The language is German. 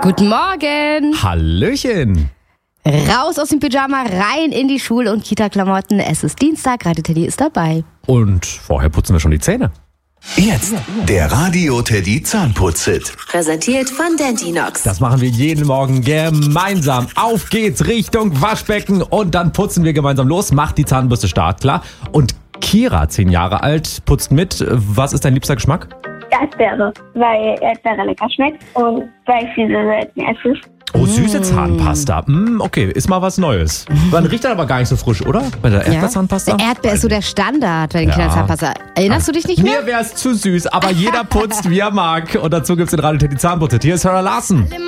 Guten Morgen. Hallöchen. Raus aus dem Pyjama, rein in die Schul- und Kita-Klamotten. Es ist Dienstag, Radio Teddy ist dabei. Und vorher putzen wir schon die Zähne. Jetzt der Radio Teddy Zahnputz-Hit. Präsentiert von Dentinox. Das machen wir jeden Morgen gemeinsam. Auf geht's Richtung Waschbecken und dann putzen wir gemeinsam los. Macht die Zahnbürste startklar. Und Kira, 10 Jahre alt, putzt mit. Was ist dein liebster Geschmack? Erdbeere, weil Erdbeere lecker schmeckt und weil ich diese selten esse. Oh, süße Zahnpasta. Okay, ist mal was Neues. Man riecht dann aber gar nicht so frisch, oder? Bei der Erdbeerzahnpasta? Der Erdbeer ist so der Standard bei den Ja. Kinderzahnpasta. Erinnerst du dich nicht mehr? Mir wär's zu süß, aber jeder putzt, wie er mag. Und dazu gibt's den Radio Teddy Zahnputz-Hit. Hier ist Sarah Larsen.